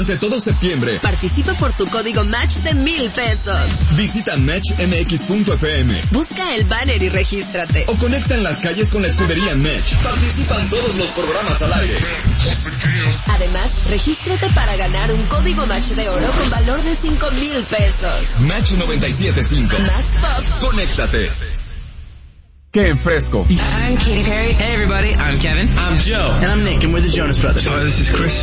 durante todo septiembre. Participa por tu código Match de 1,000 pesos. Visita matchmx.fm. Busca el banner y regístrate. O conecta en las calles con la escudería Match. Participan todos los programas al aire. Además, regístrate para ganar un código Match de oro con valor de 5,000 pesos. Match 97.5. Más pop. Conéctate. ¡Qué fresco! I'm Katy Perry. Hey everybody, I'm Kevin. I'm Joe. And I'm Nick, and we're the Jonas Brothers. Hi, this is Chris.